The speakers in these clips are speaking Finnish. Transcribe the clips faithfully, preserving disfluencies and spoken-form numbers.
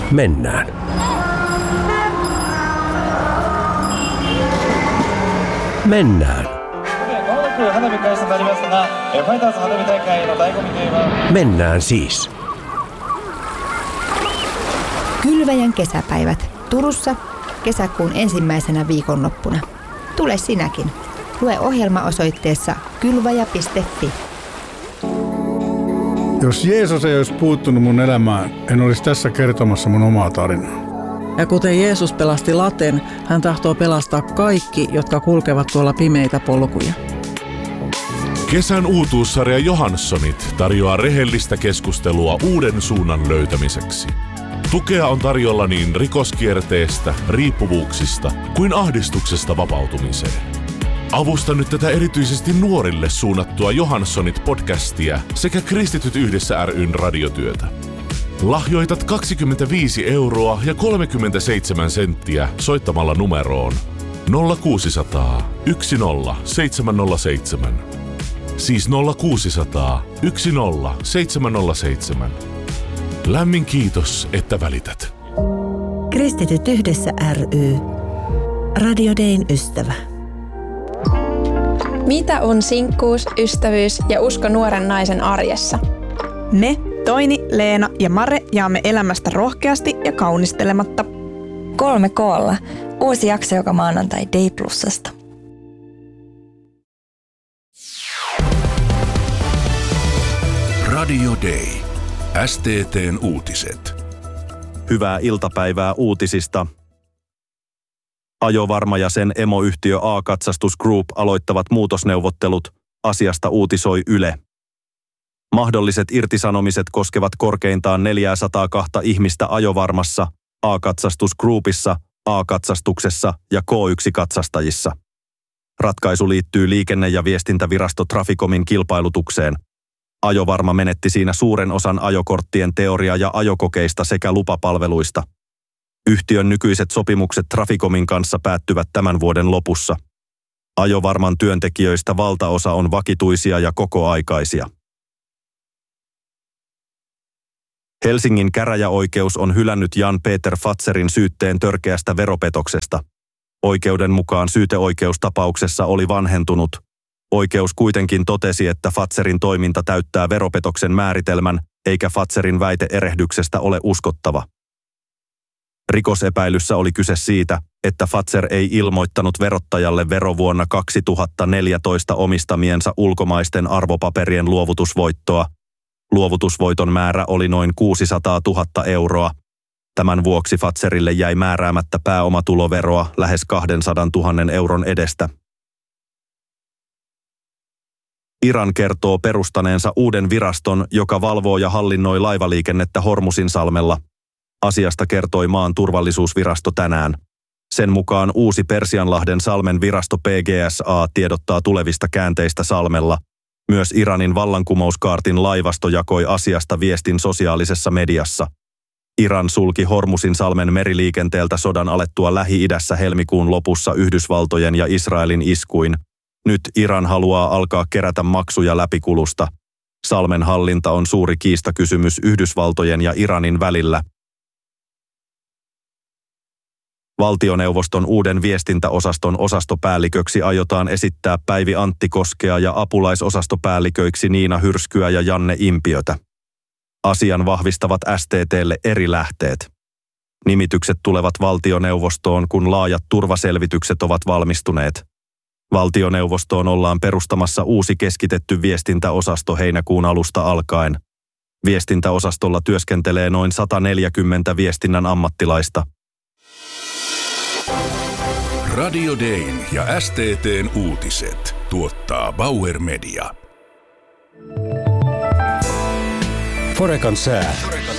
Mennään. Mennään. Mennään siis. Kylväjän kesäpäivät Turussa kesäkuun ensimmäisenä viikonloppuna. Tule sinäkin. Lue ohjelma osoitteessa kylväjä piste fi. Jos Jeesus ei olisi puuttunut mun elämään, en olisi tässä kertomassa mun omaa tarinaa. Ja kuten Jeesus pelasti laten, hän tahtoo pelastaa kaikki, jotka kulkevat tuolla pimeitä polkuja. Kesän uutuussarja Johanssonit tarjoaa rehellistä keskustelua uuden suunnan löytämiseksi. Tukea on tarjolla niin rikoskierteestä, riippuvuuksista kuin ahdistuksesta vapautumiseen. Avusta nyt tätä erityisesti nuorille suunnattua Johanssonit-podcastia sekä Kristityt yhdessä ry:n radiotyötä. Lahjoitat kaksikymmentäviisi euroa ja kolmekymmentäseitsemän senttiä soittamalla numeroon nolla kuusisataa yksi nolla seitsemän nolla seitsemän. Siis nolla kuusisataa yksi nolla seitsemän nolla seitsemän. Lämmin kiitos, että välität. Kristityt yhdessä ry. Radio Dayn ystävä. Mitä on sinkkuus, ystävyys ja usko nuoren naisen arjessa? Me, Toini, Leena ja Mare jaamme elämästä rohkeasti ja kaunistelematta. Kolme koolla. Uusi jakso joka maanantai Day Plusasta. Radio Day. S T T:n uutiset. Hyvää iltapäivää uutisista. Ajovarma ja sen emoyhtiö A-Katsastus Group aloittavat muutosneuvottelut. Asiasta uutisoi Yle. Mahdolliset irtisanomiset koskevat korkeintaan neljäsataakaksi ihmistä Ajovarmassa, A-Katsastus Groupissa, A-Katsastuksessa ja K yksi katsastajissa. Ratkaisu liittyy liikenne- ja viestintävirasto Traficomin kilpailutukseen. Ajovarma menetti siinä suuren osan ajokorttien teoria- ja ajokokeista sekä lupapalveluista. Yhtiön nykyiset sopimukset Traficomin kanssa päättyvät tämän vuoden lopussa. Ajovarman työntekijöistä valtaosa on vakituisia ja kokoaikaisia. Helsingin käräjäoikeus on hylännyt Jan-Peter Fatzerin syytteen törkeästä veropetoksesta. Oikeuden mukaan syyteoikeustapauksessa oli vanhentunut. Oikeus kuitenkin totesi, että Fatzerin toiminta täyttää veropetoksen määritelmän, eikä Fatzerin väite erehdyksestä ole uskottava. Rikosepäilyssä oli kyse siitä, että Fatzer ei ilmoittanut verottajalle verovuonna kaksituhattaneljätoista omistamiensa ulkomaisten arvopaperien luovutusvoittoa. Luovutusvoiton määrä oli noin kuusisataatuhatta euroa. Tämän vuoksi Fatzerille jäi määräämättä pääomatuloveroa lähes kaksisataatuhatta euron edestä. Iran kertoo perustaneensa uuden viraston, joka valvoo ja hallinnoi laivaliikennettä Hormuzinsalmella. Asiasta kertoi maan turvallisuusvirasto tänään. Sen mukaan uusi Persianlahden salmen virasto P G S A tiedottaa tulevista käänteistä salmella. Myös Iranin vallankumouskaartin laivasto jakoi asiasta viestin sosiaalisessa mediassa. Iran sulki Hormuzinsalmen meriliikenteeltä sodan alettua Lähi-idässä helmikuun lopussa Yhdysvaltojen ja Israelin iskuin. Nyt Iran haluaa alkaa kerätä maksuja läpikulusta. Salmen hallinta on suuri kiistakysymys Yhdysvaltojen ja Iranin välillä. Valtioneuvoston uuden viestintäosaston osastopäälliköksi aiotaan esittää Päivi Antti Koskea ja apulaisosastopäälliköiksi Niina Hyrskyä ja Janne Impiötä. Asian vahvistavat S T T:lle eri lähteet. Nimitykset tulevat valtioneuvostoon, kun laajat turvaselvitykset ovat valmistuneet. Valtioneuvostoon ollaan perustamassa uusi keskitetty viestintäosasto heinäkuun alusta alkaen. Viestintäosastolla työskentelee noin sata neljäkymmentä viestinnän ammattilaista. Radio Dayn ja S T T:n uutiset tuottaa Bauer Media. Forekan sää.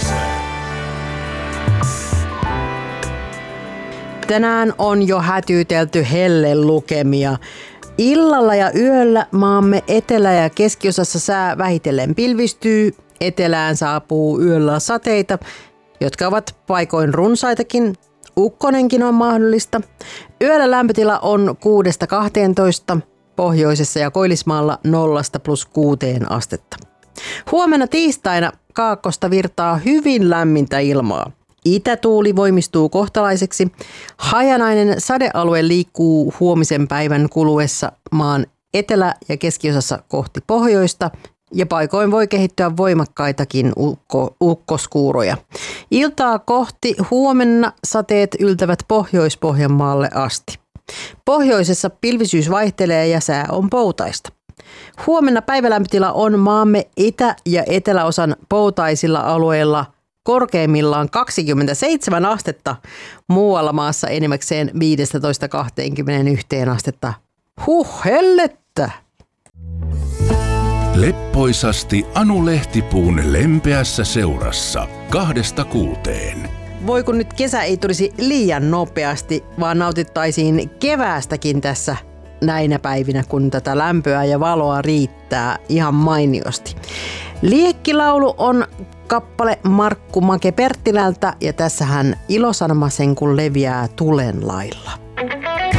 Tänään on jo hätyytelty hellelukemia. Illalla ja yöllä maamme etelä- ja keskiosassa sää vähitellen pilvistyy. Etelään saapuu yöllä sateita, jotka ovat paikoin runsaitakin. Ukkonenkin on mahdollista. Yöllä lämpötila on kuudesta kahteentoista, pohjoisessa ja Koillismaalla nollasta plus kuuteen astetta. Huomenna tiistaina kaakkosta virtaa hyvin lämmintä ilmaa. Itätuuli voimistuu kohtalaiseksi. Hajanainen sadealue liikkuu huomisen päivän kuluessa maan etelä- ja keskiosassa kohti pohjoista ja paikoin voi kehittyä voimakkaitakin ukko, ukkoskuuroja. Iltaa kohti huomenna sateet yltävät Pohjois-Pohjanmaalle asti. Pohjoisessa pilvisyys vaihtelee ja sää on poutaista. Huomenna päivälämpötila on maamme itä- ja eteläosan poutaisilla alueilla korkeimmillaan kaksikymmentäseitsemän astetta, muualla maassa enimmäkseen viisitoista kaksikymmentäyksi astetta. Huh, hellettä! Leppoisasti Anu Lehtipuun lempeässä seurassa kahdesta kuuteen. Voi kun nyt kesä ei tulisi liian nopeasti, vaan nautittaisiin keväästäkin tässä näinä päivinä, kun tätä lämpöä ja valoa riittää ihan mainiosti. Liekkilaulu on kappale Markku Make Perttilältä ja tässähän ilosanoma sen kun leviää tulen lailla.